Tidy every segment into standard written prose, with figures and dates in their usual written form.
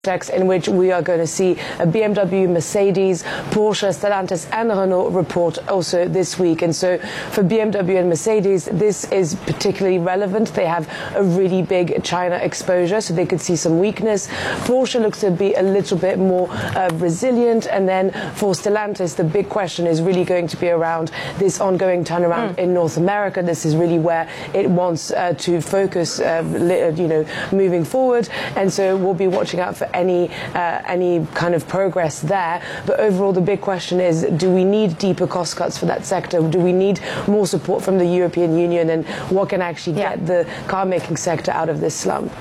in which we are going to see a BMW, Mercedes, Porsche, Stellantis and Renault report also this week. And so for BMW and Mercedes, this is particularly relevant. They have a really big China exposure, so they could see some weakness. Porsche looks to be a little bit more resilient. And then for Stellantis, the big question is really going to be around this ongoing turnaround in North America. This is really where it wants to focus, moving forward. And so we'll be watching out for any kind of progress there. But overall, the big question is, do we need deeper cost cuts for that sector? Do we need more support from the European Union? And what can actually get the car making sector out of this slump?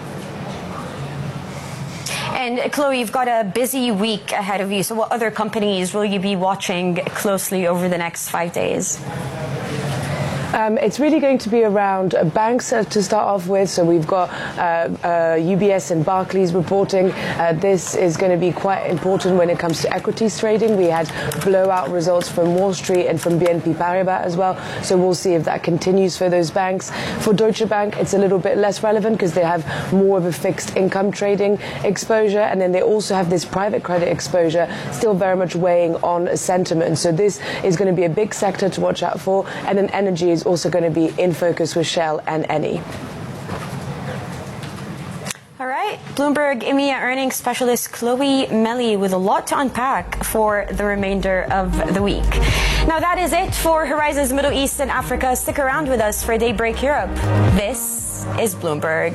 And Chloe, you've got a busy week ahead of you. So what other companies will you be watching closely over the next 5 days? It's really going to be around banks to start off with. So we've got UBS and Barclays reporting. This is going to be quite important when it comes to equities trading. We had blowout results from Wall Street and from BNP Paribas as well. So we'll see if that continues for those banks. For Deutsche Bank, it's a little bit less relevant because they have more of a fixed income trading exposure. And then they also have this private credit exposure still very much weighing on sentiment. So this is going to be a big sector to watch out for. And then energy is also going to be in focus with Shell and Eni. All right, Bloomberg EMEA earnings specialist Chloe Melly with a lot to unpack for the remainder of the week. Now that is it for Horizons Middle East and Africa. Stick around with us for Daybreak Europe. This is Bloomberg.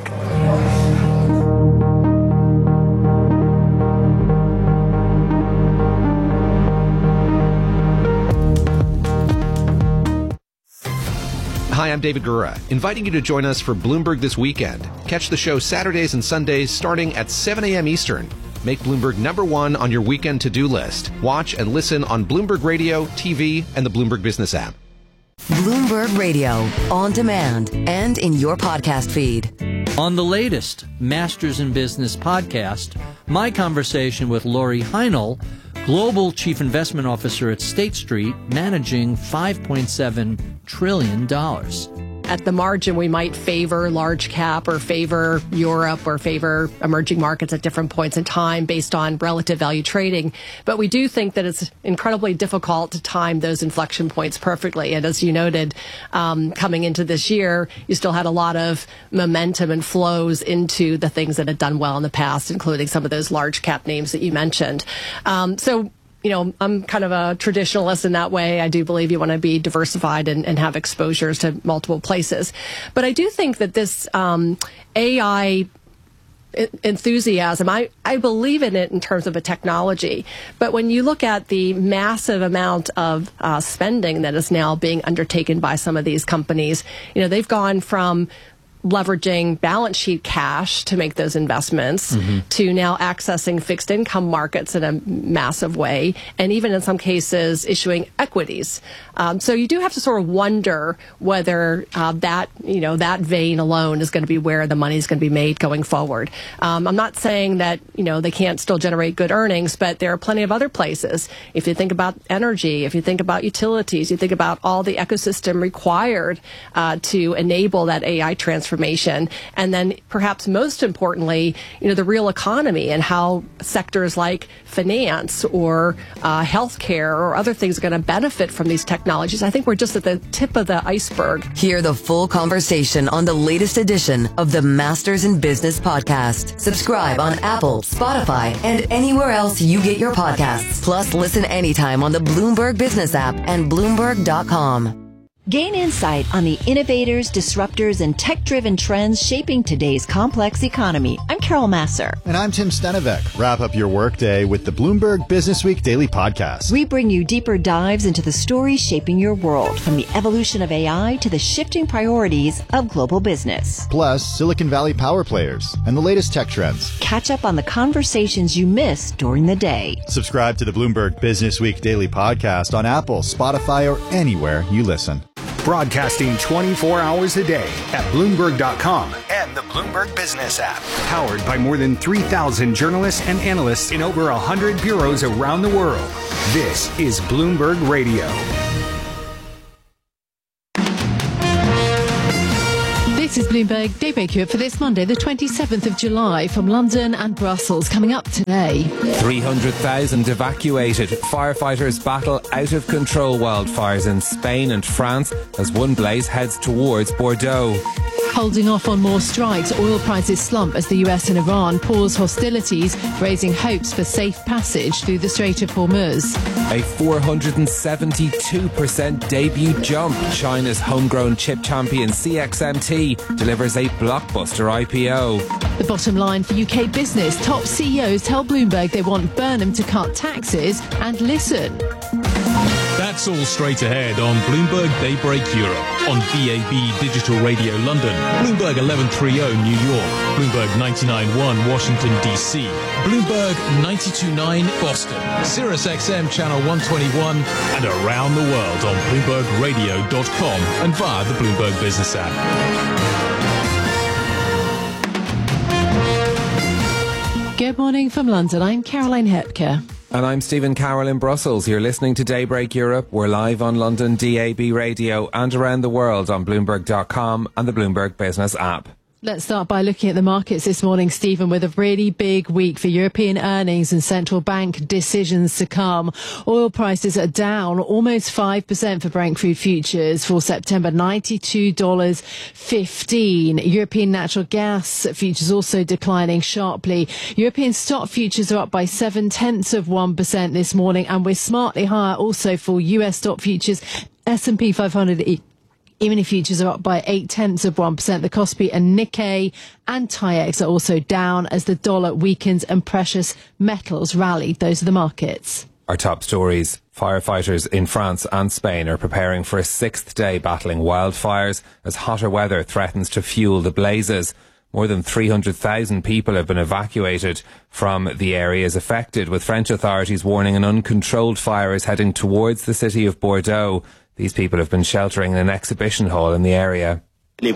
Hi, I'm David Gura, inviting you to join us for Bloomberg This Weekend. Catch the show Saturdays and Sundays starting at 7 a.m. Eastern. Make Bloomberg #1 on your weekend to-do list. Watch and listen on Bloomberg Radio, TV, and the Bloomberg Business app. Bloomberg Radio, on demand and in your podcast feed. On the latest Masters in Business podcast, my conversation with Lori Heinel, Global Chief Investment Officer at State Street, managing $5.7 trillion. At the margin, we might favor large cap or favor Europe or favor emerging markets at different points in time based on relative value trading. But we do think that it's incredibly difficult to time those inflection points perfectly. And as you noted, coming into this year, you still had a lot of momentum and flows into the things that had done well in the past, including some of those large cap names that you mentioned. I'm kind of a traditionalist in that way. I do believe you want to be diversified and have exposures to multiple places. But I do think that this AI enthusiasm, I believe in it in terms of a technology. But when you look at the massive amount of spending that is now being undertaken by some of these companies, they've gone from leveraging balance sheet cash to make those investments to now accessing fixed income markets in a massive way, and even in some cases issuing equities. So you do have to sort of wonder whether that vein alone is going to be where the money is going to be made going forward. I'm not saying that they can't still generate good earnings, but there are plenty of other places. If you think about energy, if you think about utilities, you think about all the ecosystem required to enable that AI transformation. And then perhaps most importantly, the real economy and how sectors like finance or healthcare or other things are going to benefit from these technologies. I think we're just at the tip of the iceberg. Hear the full conversation on the latest edition of the Masters in Business podcast. Subscribe on Apple, Spotify, and anywhere else you get your podcasts. Plus, listen anytime on the Bloomberg Business app and Bloomberg.com. Gain insight on the innovators, disruptors, and tech-driven trends shaping today's complex economy. I'm Carol Masser. And I'm Tim Stenevec. Wrap up your workday with the Bloomberg Businessweek Daily Podcast. We bring you deeper dives into the stories shaping your world, from the evolution of AI to the shifting priorities of global business. Plus, Silicon Valley power players and the latest tech trends. Catch up on the conversations you missed during the day. Subscribe to the Bloomberg Businessweek Daily Podcast on Apple, Spotify, or anywhere you listen. Broadcasting 24 hours a day at Bloomberg.com and the Bloomberg Business app. Powered by more than 3,000 journalists and analysts in over 100 bureaus around the world. This is Bloomberg Radio. This is Bloomberg Daybreak Europe for this Monday, the 27th of July, from London and Brussels. Coming up today, 300,000 evacuated. Firefighters battle out of control wildfires in Spain and France as one blaze heads towards Bordeaux. Holding off on more strikes, oil prices slump as the US and Iran pause hostilities, raising hopes for safe passage through the Strait of Hormuz. A 472% debut jump. China's homegrown chip champion CXMT delivers a blockbuster IPO. The bottom line for UK business. Top CEOs tell Bloomberg they want Burnham to cut taxes and listen. That's all straight ahead on Bloomberg Daybreak Europe, on DAB Digital Radio London, Bloomberg 1130 New York, Bloomberg 99.1 Washington DC, Bloomberg 92.9 Boston, Sirius XM Channel 121, and around the world on BloombergRadio.com and via the Bloomberg Business app. Good morning from London. I'm Caroline Hepker. And I'm Stephen Carroll in Brussels. You're listening to Daybreak Europe. We're live on London DAB Radio and around the world on Bloomberg.com and the Bloomberg Business app. Let's start by looking at the markets this morning, Stephen, with a really big week for European earnings and central bank decisions to come. Oil prices are down almost 5% for Brent crude futures for September, $92.15. European natural gas futures also declining sharply. European stock futures are up by 0.7% this morning, and we're smartly higher also for US stock futures. S&P 500 E-mini futures are up by 0.8%. The Kospi and Nikkei and TAIEX are also down as the dollar weakens and precious metals rally. Those are the markets. Our top stories. Firefighters in France and Spain are preparing for a sixth day battling wildfires as hotter weather threatens to fuel the blazes. More than 300,000 people have been evacuated from the areas affected, with French authorities warning an uncontrolled fire is heading towards the city of Bordeaux. These people have been sheltering in an exhibition hall in the area. The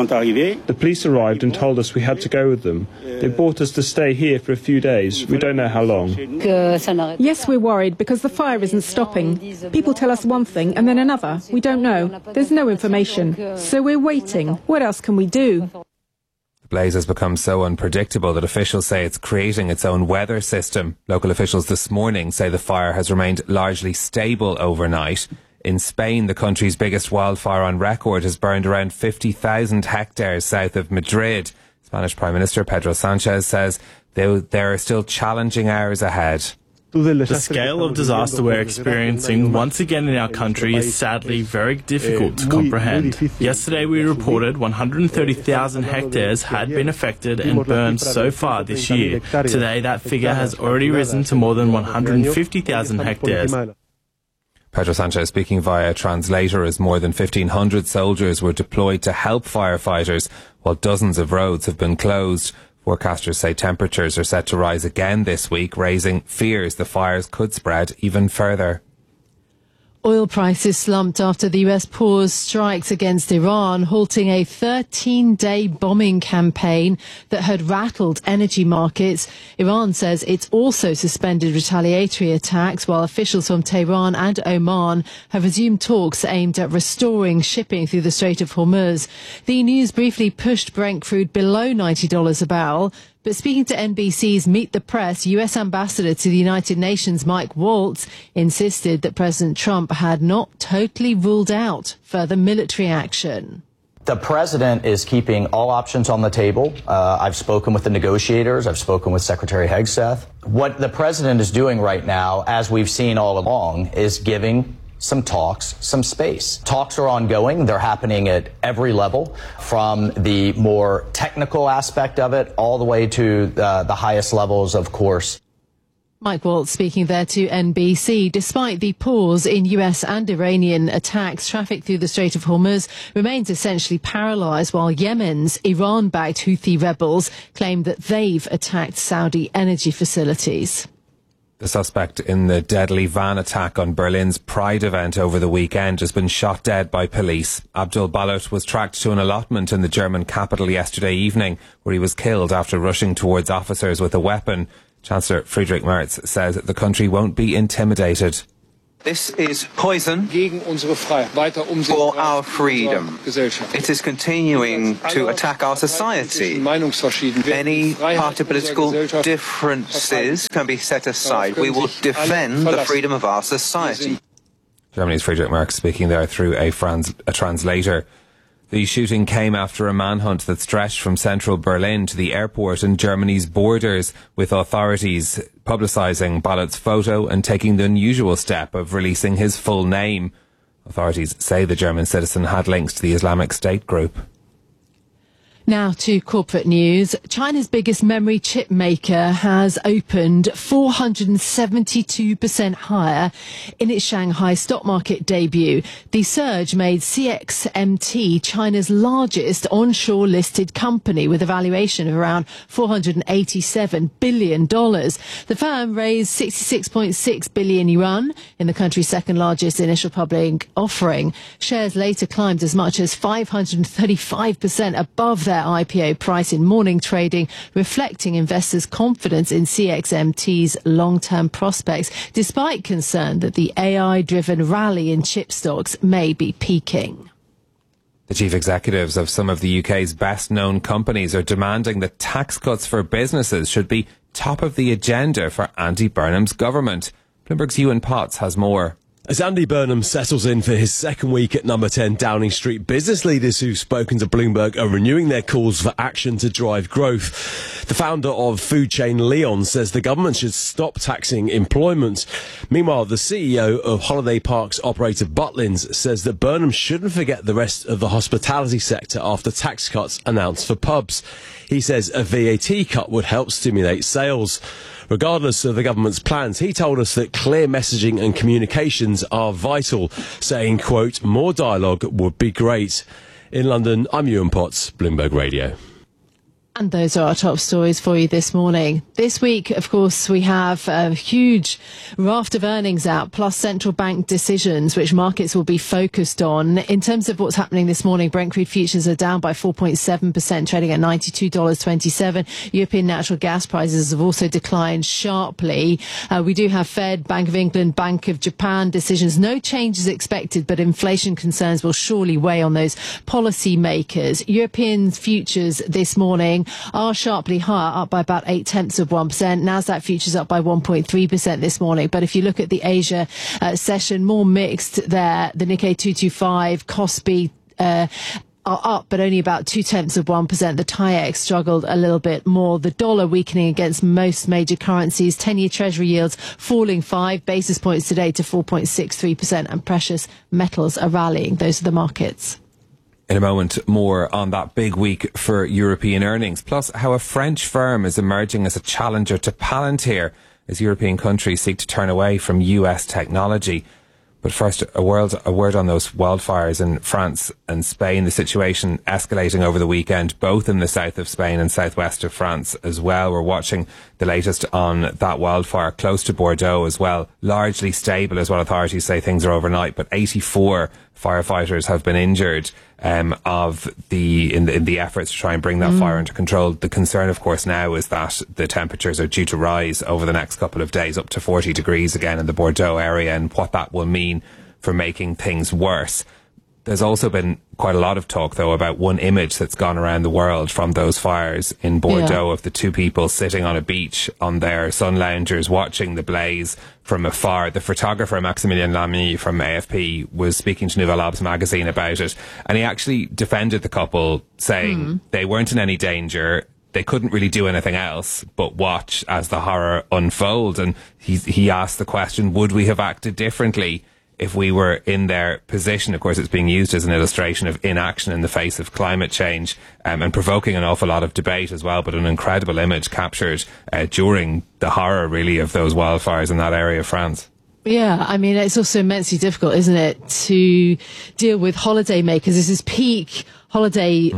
police arrived and told us we had to go with them. They brought us to stay here for a few days. We don't know how long. Yes, we're worried because the fire isn't stopping. People tell us one thing and then another. We don't know. There's no information. So we're waiting. What else can we do? The blaze has become so unpredictable that officials say it's creating its own weather system. Local officials this morning say the fire has remained largely stable overnight. In Spain, the country's biggest wildfire on record has burned around 50,000 hectares south of Madrid. Spanish Prime Minister Pedro Sanchez says there are still challenging hours ahead. The scale of disaster we're experiencing once again in our country is sadly very difficult to comprehend. Yesterday we reported 130,000 hectares had been affected and burned so far this year. Today that figure has already risen to more than 150,000 hectares. Pedro Sanchez speaking via translator as more than 1,500 soldiers were deployed to help firefighters while dozens of roads have been closed. Forecasters say temperatures are set to rise again this week, raising fears the fires could spread even further. Oil prices slumped after the US paused strikes against Iran, halting a 13-day bombing campaign that had rattled energy markets. Iran says it's also suspended retaliatory attacks, while officials from Tehran and Oman have resumed talks aimed at restoring shipping through the Strait of Hormuz. The news briefly pushed Brent crude below $90 a barrel. But speaking to NBC's Meet the Press, US Ambassador to the United Nations Mike Waltz insisted that President Trump had not totally ruled out further military action. The president is keeping all options on the table. I've spoken with the negotiators. I've spoken with Secretary Hegseth. What the president is doing right now, as we've seen all along, is giving some talks, some space. Talks are ongoing. They're happening at every level, from the more technical aspect of it all the way to the highest levels, of course. Mike Waltz speaking there to NBC. Despite the pause in US and Iranian attacks, traffic through the Strait of Hormuz remains essentially paralysed, while Yemen's Iran-backed Houthi rebels claim that they've attacked Saudi energy facilities. The suspect in the deadly van attack on Berlin's Pride event over the weekend has been shot dead by police. Abdul Balut was tracked to an allotment in the German capital yesterday evening, where he was killed after rushing towards officers with a weapon. Chancellor Friedrich Merz says the country won't be intimidated. This is poison for our freedom. It is continuing to attack our society. Any party political differences can be set aside. We will defend the freedom of our society. Germany's Friedrich Merz speaking there through a translator. The shooting came after a manhunt that stretched from central Berlin to the airport and Germany's borders, with authorities publicising Balot's photo and taking the unusual step of releasing his full name. Authorities say the German citizen had links to the Islamic State group. Now to corporate news. China's biggest memory chip maker has opened 472% higher in its Shanghai stock market debut. The surge made CXMT China's largest onshore listed company with a valuation of around $487 billion. The firm raised 66.6 billion yuan in the country's second largest initial public offering. Shares later climbed as much as 535% above their IPO price in morning trading, reflecting investors' confidence in CXMT's long-term prospects, despite concern that the AI-driven rally in chip stocks may be peaking. The chief executives of some of the UK's best-known companies are demanding that tax cuts for businesses should be top of the agenda for Andy Burnham's government. Bloomberg's Ewan Potts has more. As Andy Burnham settles in for his second week at number 10 Downing Street, business leaders who've spoken to Bloomberg are renewing their calls for action to drive growth. The founder of food chain Leon says the government should stop taxing employment. Meanwhile, the CEO of holiday parks operator Butlins says that Burnham shouldn't forget the rest of the hospitality sector after tax cuts announced for pubs. He says a VAT cut would help stimulate sales. Regardless of the government's plans, he told us that clear messaging and communications are vital, saying, quote, more dialogue would be great. In London, I'm Ewan Potts, Bloomberg Radio. And those are our top stories for you this morning. This week, of course, we have a huge raft of earnings out, plus central bank decisions, which markets will be focused on. In terms of what's happening this morning, Brent crude futures are down by 4.7%, trading at $92.27. European natural gas prices have also declined sharply. We do have Fed, Bank of England, Bank of Japan decisions. No changes expected, but inflation concerns will surely weigh on those policy makers. European futures this morning are sharply higher, up by about 0.8%. Nasdaq futures up by 1.3% this morning. But if you look at the Asia session, more mixed there. The Nikkei 225, Kospi are up, but only about 0.2%. The TAIEX struggled a little bit more. The dollar weakening against most major currencies. 10-year Treasury yields falling 5 basis points today to 4.63%, and precious metals are rallying. Those are the markets. In a moment, more on that big week for European earnings, plus how a French firm is emerging as a challenger to Palantir as European countries seek to turn away from US technology. But first, a word on those wildfires in France and Spain. The situation escalating over the weekend, both in the south of Spain and southwest of France as well. We're watching the latest on that wildfire close to Bordeaux as well. Largely stable is what authorities say. Things are overnight, but 84 firefighters have been injured in the efforts to try and bring that fire under control. The concern, of course, now is that the temperatures are due to rise over the next couple of days, up to 40 degrees again in the Bordeaux area, and what that will mean for making things worse. There's also been quite a lot of talk, though, about one image that's gone around the world from those fires in Bordeaux of the two people sitting on a beach on their sun loungers watching the blaze from afar. The photographer Maximilien Lamy from AFP was speaking to Nouvelle Obs magazine about it, and he actually defended the couple, saying they weren't in any danger. They couldn't really do anything else but watch as the horror unfold. And he asked the question, would we have acted differently if we were in their position? Of course, it's being used as an illustration of inaction in the face of climate change, and provoking an awful lot of debate as well, but an incredible image captured during the horror, really, of those wildfires in that area of France. Yeah, I mean, it's also immensely difficult, isn't it, to deal with holiday makers. This is peak holiday,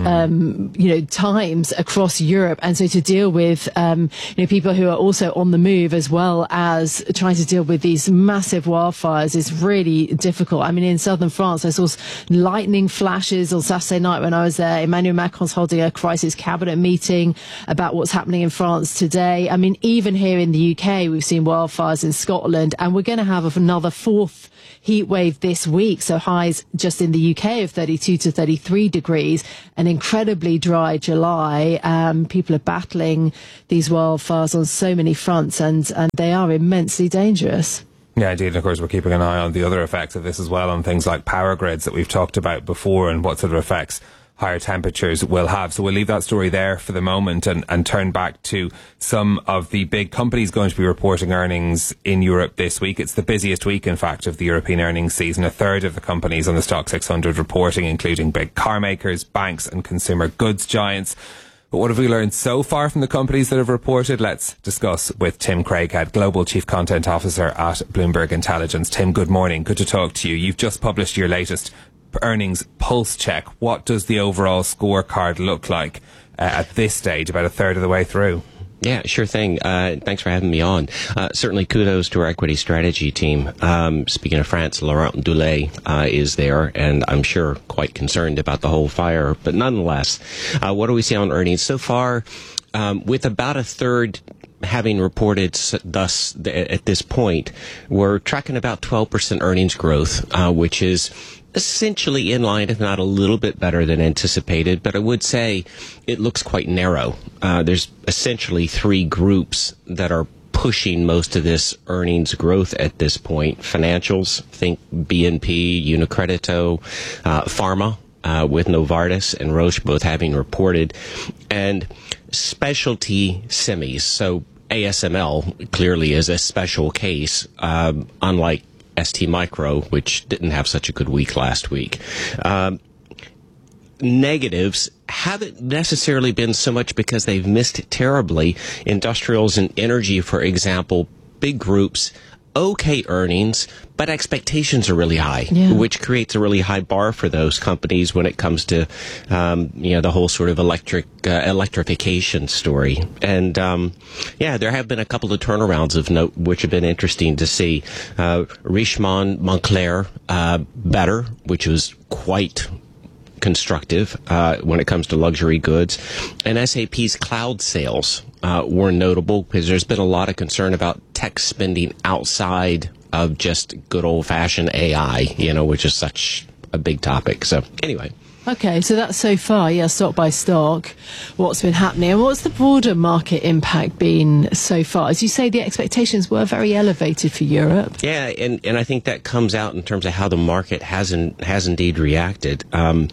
times across Europe. And so to deal with, people who are also on the move as well as trying to deal with these massive wildfires is really difficult. I mean, in southern France, I saw lightning flashes on Saturday night when I was there. Emmanuel Macron's holding a crisis cabinet meeting about what's happening in France today. I mean, even here in the UK, we've seen wildfires in Scotland, and we're going to have another fourth heat wave this week. So highs just in the UK of 32 to 33 degrees, an incredibly dry July. People are battling these wildfires on so many fronts, and they are immensely dangerous. Yeah, indeed. And of course, we're keeping an eye on the other effects of this as well, on things like power grids that we've talked about before and what sort of effects higher temperatures will have. So we'll leave that story there for the moment and turn back to some of the big companies going to be reporting earnings in Europe this week. It's the busiest week, in fact, of the European earnings season. A third of the companies on the Stock 600 reporting, including big car makers, banks and consumer goods giants. But what have we learned so far from the companies that have reported? Let's discuss with Tim Craighead, Global Chief Content Officer at Bloomberg Intelligence. Tim, good morning. Good to talk to you. You've just published your latest earnings pulse check. What does the overall scorecard look like at this stage, about a third of the way through? Yeah, sure thing. Thanks for having me on. Certainly kudos to our equity strategy team. Speaking of France, Laurent Dulay is there, and I'm sure quite concerned about the whole fire. But nonetheless, what do we see on earnings so far? With about a third having reported thus at this point, we're tracking about 12% earnings growth, which is essentially in line, if not a little bit better than anticipated. But I would say it looks quite narrow. There's essentially three groups that are pushing most of this earnings growth at this point. Financials, think BNP, Unicredito, Pharma, with Novartis and Roche both having reported, and specialty semis. So ASML clearly is a special case, unlike ST Micro, which didn't have such a good week last week. Negatives haven't necessarily been so much because they've missed terribly. Industrials and energy, for example, big groups, okay earnings, but expectations are really high, which creates a really high bar for those companies when it comes to, the whole sort of electrification story. And, there have been a couple of turnarounds of note, which have been interesting to see. Richemont, Moncler, better, which was quite constructive when it comes to luxury goods. And SAP's cloud sales were notable because there's been a lot of concern about tech spending outside of just good old-fashioned AI, which is such a big topic. So anyway. Okay, so that's so far, stock by stock, what's been happening. And what's the broader market impact been so far? As you say, the expectations were very elevated for Europe. Yeah, and I think that comes out in terms of how the market has indeed reacted.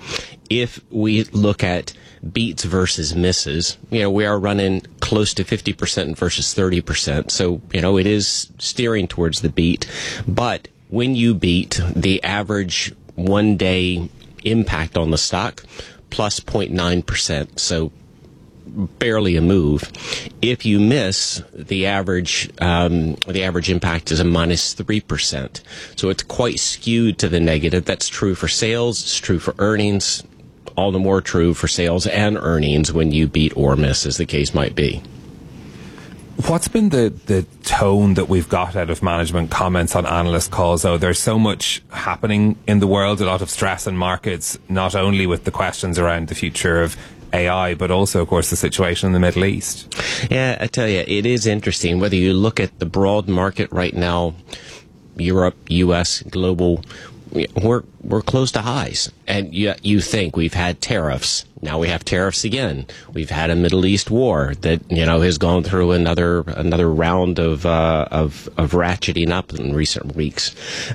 If we look at beats versus misses, we are running close to 50% versus 30%. So, it is steering towards the beat. But when you beat, the average one-day impact on the stock plus 0.9%, so barely a move. If you miss, the average impact is a minus 3%. So it's quite skewed to the negative. That's true for sales. It's true for earnings. All the more true for sales and earnings when you beat or miss, as the case might be. What's been the tone that we've got out of management comments on analyst calls, though? There's so much happening in the world, a lot of stress in markets, not only with the questions around the future of AI, but also, of course, the situation in the Middle East. Yeah, I tell you, it is interesting. Whether you look at the broad market right now, Europe, US, global, we're close to highs. And you think we've had tariffs. Now we have tariffs again. We've had a Middle East war that, has gone through another round of ratcheting up in recent weeks.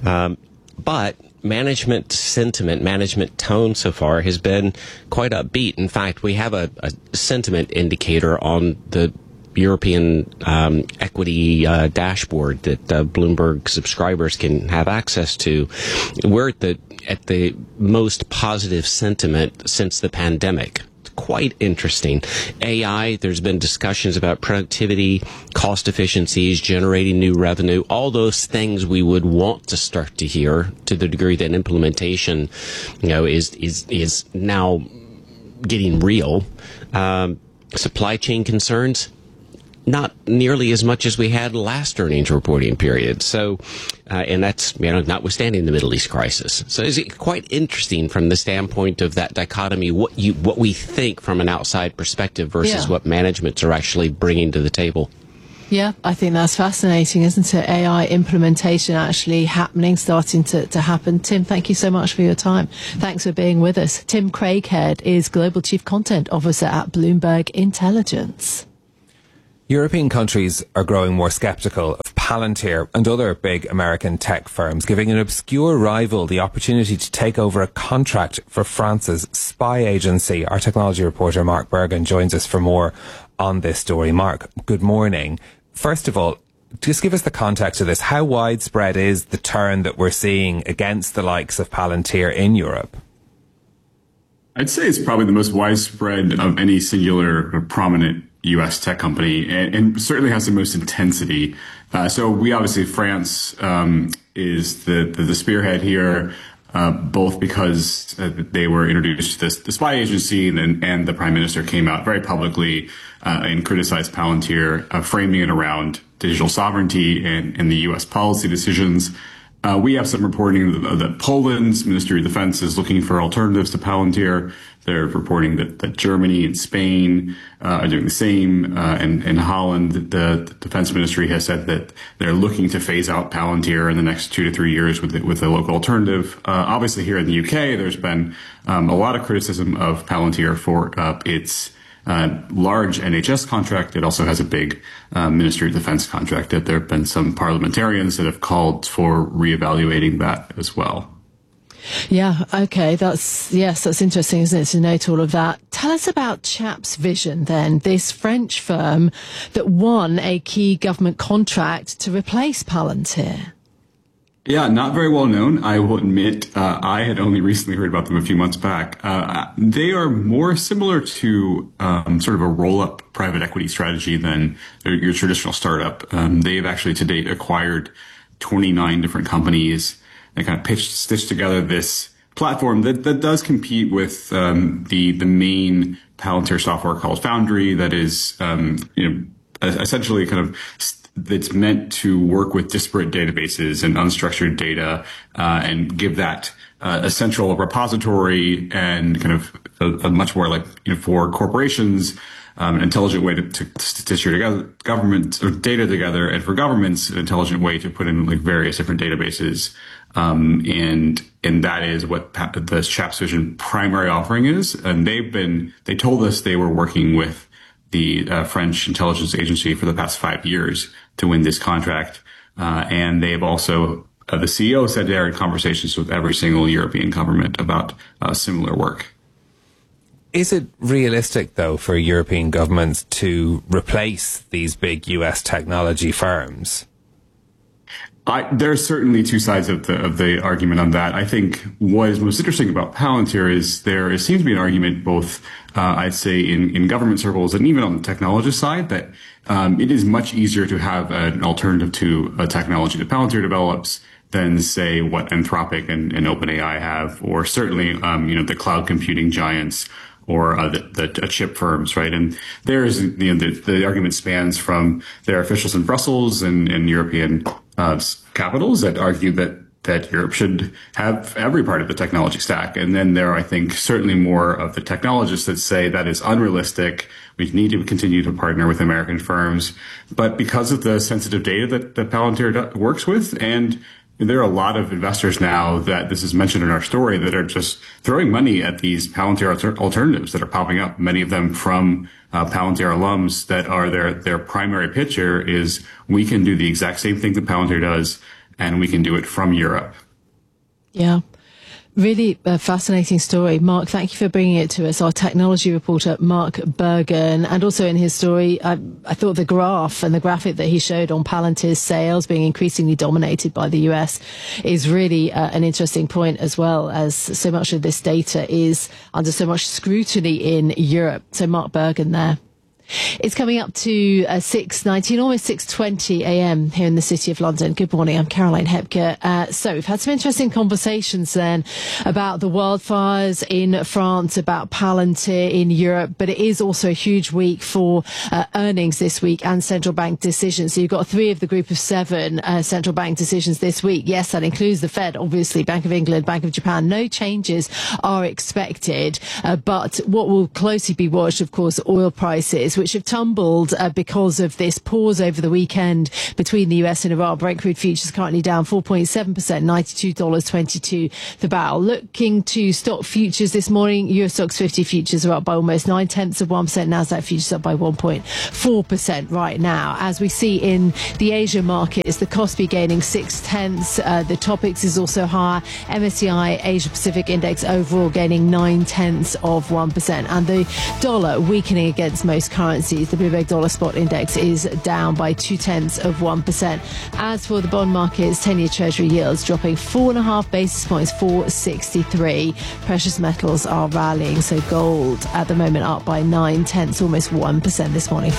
But management sentiment, management tone so far has been quite upbeat. In fact, we have a sentiment indicator on the European equity dashboard that Bloomberg subscribers can have access to. We're at the most positive sentiment since the pandemic. It's quite interesting. AI, there's been discussions about productivity, cost efficiencies, generating new revenue, all those things we would want to start to hear, to the degree that implementation, is now getting real. Supply chain concerns, not nearly as much as we had last earnings reporting period. So, and that's, notwithstanding the Middle East crisis. So is it quite interesting from the standpoint of that dichotomy, what we think from an outside perspective versus what managements are actually bringing to the table? Yeah, I think that's fascinating, isn't it? AI implementation actually happening, starting to happen. Tim, thank you so much for your time. Thanks for being with us. Tim Craighead is Global Chief Content Officer at Bloomberg Intelligence. European countries are growing more sceptical of Palantir and other big American tech firms, giving an obscure rival the opportunity to take over a contract for France's spy agency. Our technology reporter Mark Bergen joins us for more on this story. Mark, good morning. First of all, just give us the context of this. How widespread is the turn that we're seeing against the likes of Palantir in Europe? I'd say it's probably the most widespread of any singular or prominent U.S. tech company, and certainly has the most intensity. So we obviously, France is the spearhead here, both because they were introduced to the spy agency, and the Prime Minister came out very publicly and criticized Palantir, framing it around digital sovereignty and the U.S. policy decisions. We have some reporting that Poland's Ministry of Defense is looking for alternatives to Palantir. They're reporting that Germany and Spain are doing the same. And in Holland, the Defense Ministry has said that they're looking to phase out Palantir in the next 2 to 3 years with a local alternative. Obviously, here in the UK, there's been a lot of criticism of Palantir for its large NHS contract. It also has a big Ministry of Defense contract that there have been some parliamentarians that have called for reevaluating that as well. Yeah, okay, that's interesting, isn't it, to note all of that. Tell us about Chaps Vision then, this French firm that won a key government contract to replace Palantir. Yeah, not very well known, I will admit. I had only recently heard about them a few months back. They are more similar to sort of a roll-up private equity strategy than your traditional startup. They've actually to date acquired 29 different companies and kind of stitched together this platform that does compete with the main Palantir software called Foundry, that is essentially kind of that's meant to work with disparate databases and unstructured data and give that a central repository and kind of a much more like, for corporations, an intelligent way to stitch your government or data together, and for governments, an intelligent way to put in like various different databases. And that is what the Chaps Vision primary offering is. And they told us they were working with the French intelligence agency for the past 5 years to win this contract. And they've also, the CEO said they're in conversations with every single European government about similar work. Is it realistic, though, for European governments to replace these big US technology firms? There are certainly two sides of the argument on that. I think what is most interesting about Palantir is there seems to be an argument both, I'd say, in government circles and even on the technologist side that it is much easier to have an alternative to a technology that Palantir develops than, say, what Anthropic and OpenAI have, or certainly, the cloud computing giants or the chip firms, right? And there's, the argument spans from their officials in Brussels and European capitals that argue that Europe should have every part of the technology stack. And then there are, I think, certainly more of the technologists that say that is unrealistic. We need to continue to partner with American firms. But because of the sensitive data that Palantir works with, and there are a lot of investors now that this is mentioned in our story that are just throwing money at these Palantir alternatives that are popping up. Many of them from Palantir alums that are their primary picture is we can do the exact same thing that Palantir does, and we can do it from Europe. Yeah. Really a fascinating story. Mark, thank you for bringing it to us. Our technology reporter, Mark Bergen. And also in his story, I thought the graph and the graphic that he showed on Palantir's sales being increasingly dominated by the US is really an interesting point, as well, as so much of this data is under so much scrutiny in Europe. So Mark Bergen there. It's coming up to 6:19, almost 6:20 a.m. here in the City of London. Good morning, I'm Caroline Hepker. So we've had some interesting conversations then about the wildfires in France, about Palantir in Europe, but it is also a huge week for earnings this week and central bank decisions. So you've got 3 of the group of 7 central bank decisions this week. Yes, that includes the Fed, obviously, Bank of England, Bank of Japan. No changes are expected, but what will closely be watched, of course, oil prices, which have tumbled because of this pause over the weekend between the US and Iran. Brent crude futures currently down 4.7%, $92.22 the barrel. Looking to stock futures this morning, US Stocks 50 futures are up by almost 0.9%. NASDAQ futures up by 1.4% right now. As we see in the Asia markets, the Kospi gaining 0.6%. The Topix is also higher. MSCI Asia Pacific Index overall gaining 0.9%. And the dollar weakening against most currencies. The Bloomberg Dollar Spot Index is down by 0.2%. As for the bond markets, 10-year Treasury yields dropping 4.5 basis points, 4.63. Precious metals are rallying, so gold at the moment up by 0.9, almost 1% this morning,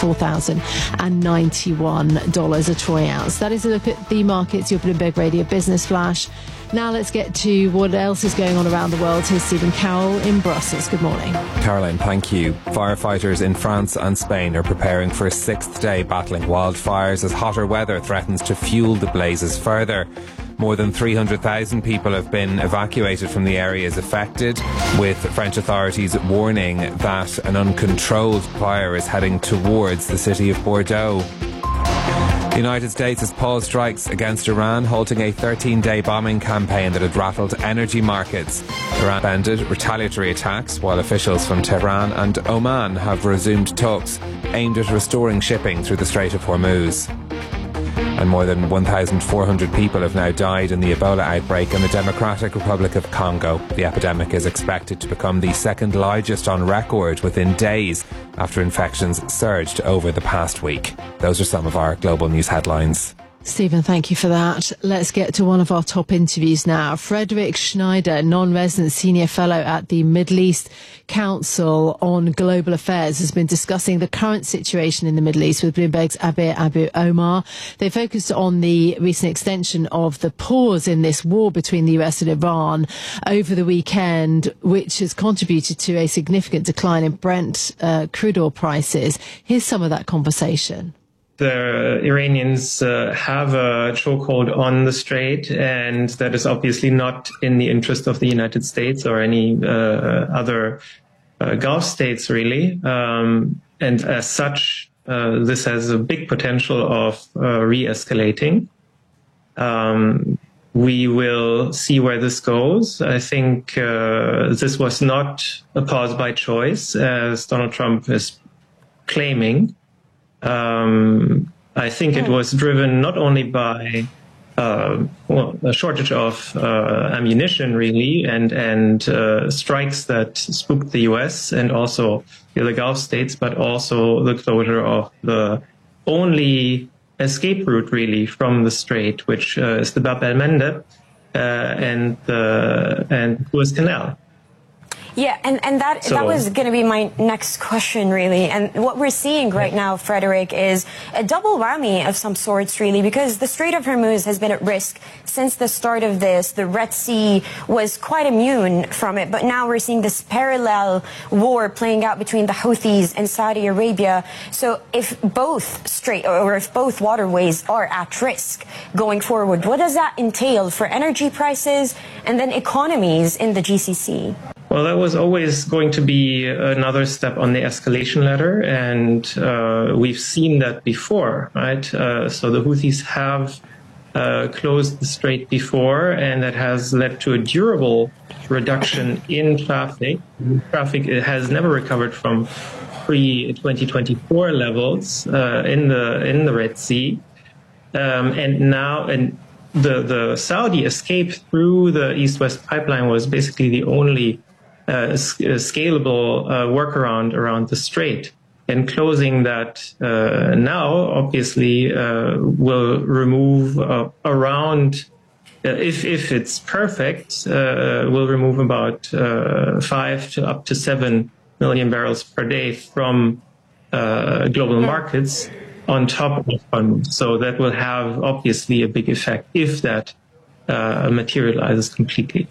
$4,091 a troy ounce. That is a look at the markets, your Bloomberg Radio Business Flash. Now let's get to what else is going on around the world. Here's Stephen Carroll in Brussels. Good morning. Caroline, thank you. Firefighters in France and Spain are preparing for a 6th day battling wildfires as hotter weather threatens to fuel the blazes further. More than 300,000 people have been evacuated from the areas affected, with French authorities warning that an uncontrolled fire is heading towards the city of Bordeaux. The United States has paused strikes against Iran, halting a 13-day bombing campaign that had rattled energy markets. Iran suspended retaliatory attacks, while officials from Tehran and Oman have resumed talks aimed at restoring shipping through the Strait of Hormuz. And more than 1,400 people have now died in the Ebola outbreak in the Democratic Republic of Congo. The epidemic is expected to become the 2nd largest on record within days after infections surged over the past week. Those are some of our global news headlines. Stephen, thank you for that. Let's get to one of our top interviews now. Frederick Schneider, non-resident senior fellow at the Middle East Council on Global Affairs, has been discussing the current situation in the Middle East with Bloomberg's Abir Abu Omar. They focused on the recent extension of the pause in this war between the US and Iran over the weekend, which has contributed to a significant decline in Brent crude oil prices. Here's some of that conversation. The Iranians have a chokehold on the strait, and that is obviously not in the interest of the United States or any other Gulf states, really. And as such, this has a big potential of re-escalating. We will see where this goes. I think this was not a pause by choice, as Donald Trump is claiming. I think it was driven not only by a shortage of ammunition, really, and strikes that spooked the U.S. and also the other Gulf states, but also the closure of the only escape route, really, from the strait, which is the Bab el-Mandeb and Suez Canal. Yeah, and that was going to be my next question, really. And what we're seeing right now, Frederick, is a double whammy of some sorts, really, because the Strait of Hormuz has been at risk since the start of this. The Red Sea was quite immune from it, but now we're seeing this parallel war playing out between the Houthis and Saudi Arabia. So if both if both waterways are at risk going forward, what does that entail for energy prices and then economies in the GCC? Well, that was always going to be another step on the escalation ladder, and we've seen that before, right? So the Houthis have closed the strait before, and that has led to a durable reduction in traffic. Traffic has never recovered from pre-2024 levels in the Red Sea, and now the Saudi escape through the East-West pipeline was basically the only scalable workaround around the strait, and closing that now obviously will remove around, if it's perfect, will remove about 5 to up to 7 million barrels per day from global markets on top of so that will have obviously a big effect if that materializes completely.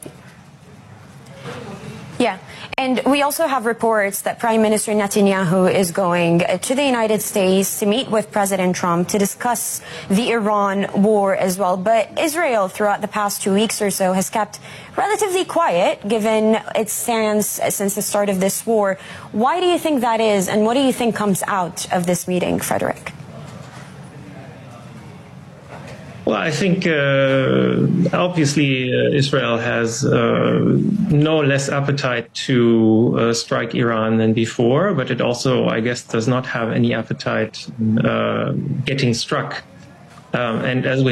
Yeah. And we also have reports that Prime Minister Netanyahu is going to the United States to meet with President Trump to discuss the Iran war as well. But Israel, throughout the past 2 weeks or so, has kept relatively quiet, given its stance since the start of this war. Why do you think that is, and what do you think comes out of this meeting, Frederick? Well, I think obviously Israel has no less appetite to strike Iran than before, but it also, I guess, does not have any appetite in getting struck. And as we